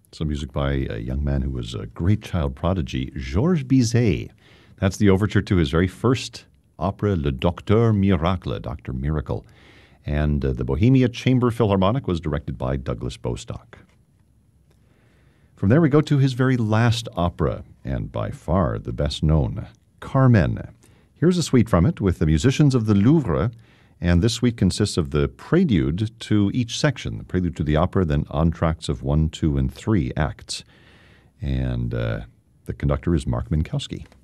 Some music by a young man who was a great child prodigy, Georges Bizet. That's the overture to his very first opera, Le Docteur Miracle, Dr. Miracle. And the Bohemia Chamber Philharmonic was directed by Douglas Bostock. From there we go to his very last opera, and by far the best known, Carmen. Here's a suite from it with the musicians of the Louvre, and this suite consists of the prelude to each section, the prelude to the opera, then entr'actes of 1, 2, and 3 acts. And the conductor is Mark Minkowski.